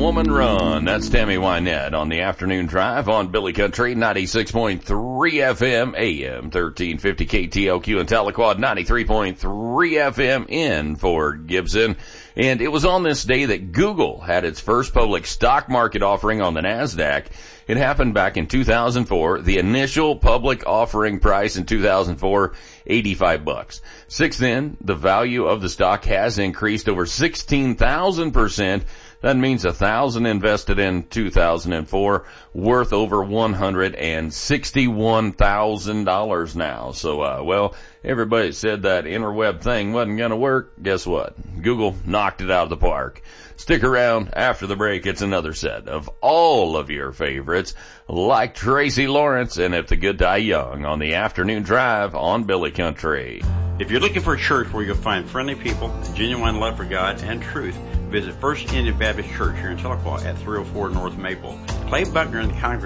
Woman Run. That's Tammy Wynette on the afternoon drive on Billy Country 96.3 FM, AM 1350 KTLQ in Tahlequah, 93.3 FM in Fort Gibson. And it was on this day that Google had its first public stock market offering on the NASDAQ. It happened back in 2004. The initial public offering price in 2004, $85. Since then, the value of the stock has increased over 16,000%. That means 1,000 invested in 2004, worth over $161,000 now. So, everybody said that interweb thing wasn't going to work. Guess what? Google knocked it out of the park. Stick around after the break. It's another set of all of your favorites, like Tracy Lawrence and If the Good Die Young on the afternoon drive on Billy Country. If you're looking for a church where you'll find friendly people, genuine love for God, and truth, visit First Indian Baptist Church here in Tahlequah at 304 North Maple. Clay Buckner and the congregation